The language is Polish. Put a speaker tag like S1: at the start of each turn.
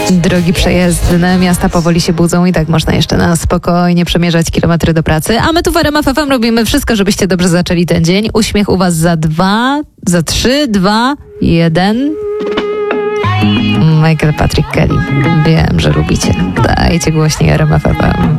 S1: Drogi przejezdne, miasta powoli się budzą i tak można jeszcze na spokojnie przemierzać kilometry do pracy. A my tu w RMF FM robimy wszystko, żebyście dobrze zaczęli ten dzień. Uśmiech u was za 2, za 3, 2, 1. Michael Patrick Kelly. Wiem, że lubicie. Dajcie głośniej RMF FM.